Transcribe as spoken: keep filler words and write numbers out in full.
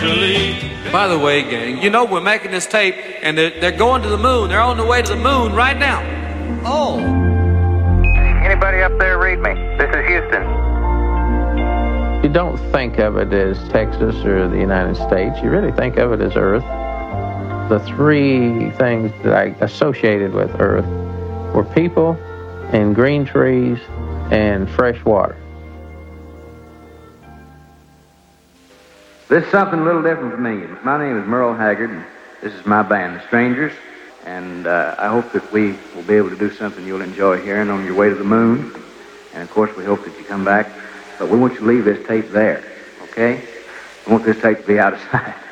naturally. By the way, gang, you know we're making this tape and they're, they're going to the moon. They're on the way to the moon right now. Oh. Anybody up there read me? This is Houston. You don't think of it as Texas or the United States. You really think of it as Earth. The three things that I associated with Earth were people and green trees and fresh water. This is something a little different for me. My name is Merle Haggard, and this is my band, The Strangers, and uh, I hope that we will be able to do something you'll enjoy hearing on your way to the moon, and of course we hope that you come back, but we want you to leave this tape there, okay? We want this tape to be out of sight.